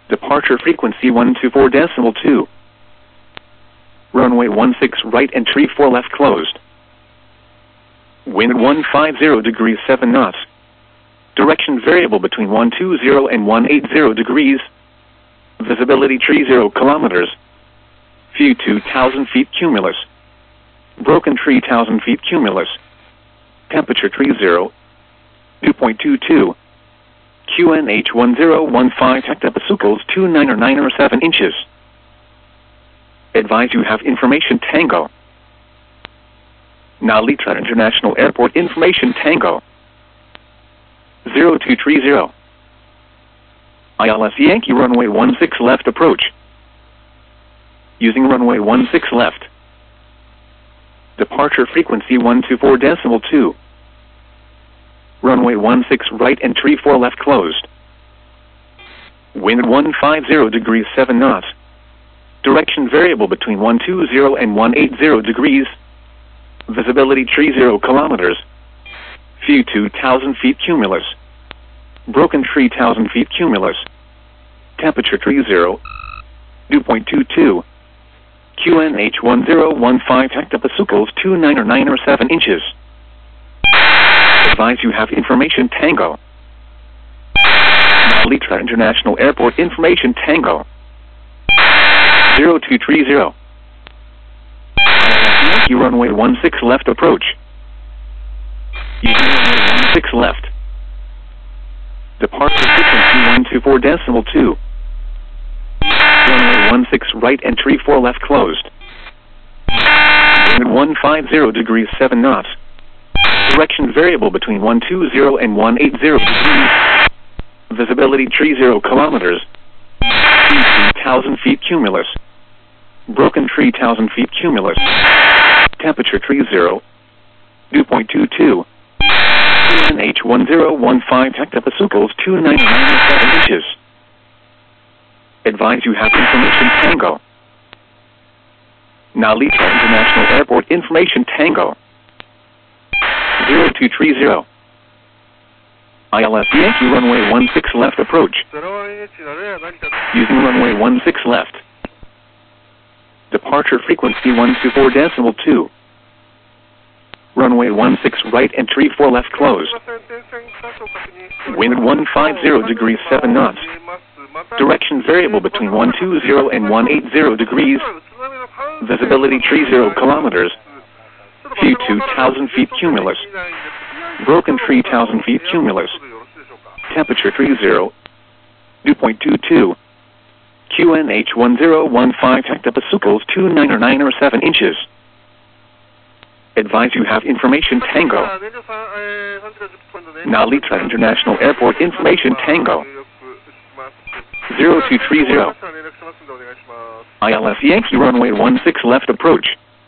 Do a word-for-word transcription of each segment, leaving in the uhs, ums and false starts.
Departure frequency one two four decimal two. Runway one six right entry four left closed. Wind one five zero degrees seven knots. Direction variable between one two zero and one eight zero degrees. Visibility three zero kilometers. View two thousand feet cumulus. Broken three thousand feet cumulus. Temperature three zero. dew point two two. Q N H one zero one five hectopascals two nine or nine or seven inches. Advise you have information Tango. Narita International Airport information Tango. zero two three zero. I L S Yankee runway one six left approach. Using runway one six left. Departure frequency one two four decimal two. Runway one six right entry four left closed. Wind one five zero degrees seven knots. Direction variable between one two zero and one eight zero degrees. Visibility three zero kilometers. View two thousand feet cumulus. Broken three thousand feet cumulus. Temperature three zero. dew point two two. Q N H one zero one five hectopascals two nine or nine or seven inches. Advise you have information Tango. Narita International Airport information Tango. zero two three zero. Yankee runway one six left approach. Using runway one six left. Departure frequency one two four decimal two. Runway one six right entry four left closed. Wind one five zero degrees seven knots. Direction variable between one two zero and one eight zero degrees. Visibility three zero kilometers. three thousand feet cumulus. Broken three thousand feet cumulus. Temperature three zero. dew point two two. Q N H one zero one five hectopascals two nine or nine or seven inches. Advise you have information Tango. Narita International Airport information Tango. zero two three zero. I L S Yankee runway one six left approach. Using runway one six left. Departure frequency one two four decimal two. Runway one six right entry four left closed. Wind one five zero degrees seven knots. Direction variable between one two zero and one eight zero degrees. Visibility three zero kilometers. View two thousand feet cumulus. Broken three thousand feet cumulus. Temperature three zero. dew point two two. Q N H one zero one five hectopascals two nine or nine or seven inches. Advise you have information Tango. Narita International Airport information Tango. zero two three zero. I L S Yankee runway one six left approach.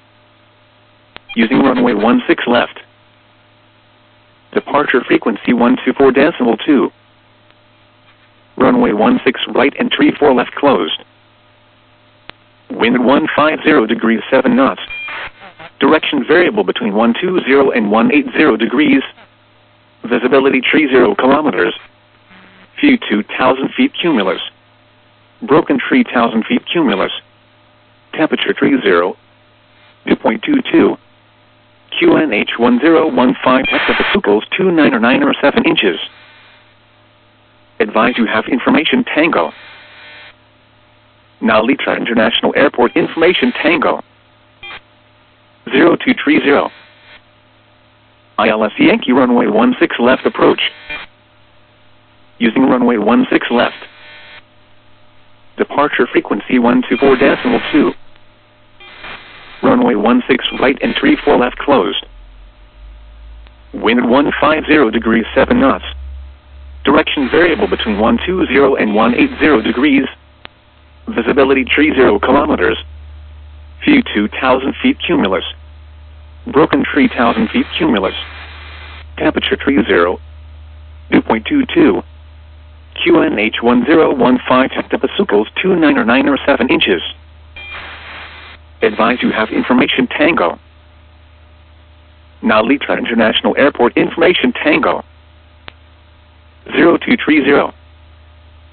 Using runway one six left. Departure frequency one two four decimal two. Runway one six right entry four left closed. Wind one five zero degrees seven knots. Direction variable between one two zero and one eight zero degrees. Visibility three zero kilometers. View two thousand feet cumulus. Broken three thousand feet cumulus. Temperature three zero. dew point two two. Q N H one zero one five hectopascals two nine or nine or seven inches. Advise you have information Tango. Narita International Airport information Tango. zero two three zero. I L S Yankee runway one six left approach. Using runway one six left. Departure frequency one two four decimal two. Runway one six right entry four left closed. Wind one five zero degrees seven knots. Direction variable between one two zero and one eight zero degrees. Visibility three zero kilometers. View two thousand feet cumulus. Broken three thousand feet cumulus. Temperature three zero. dew point two two. Q N H one zero one five hectopascals two nine or nine or seven inches. Advise you have information Tango. Narita International Airport information Tango. zero two three zero.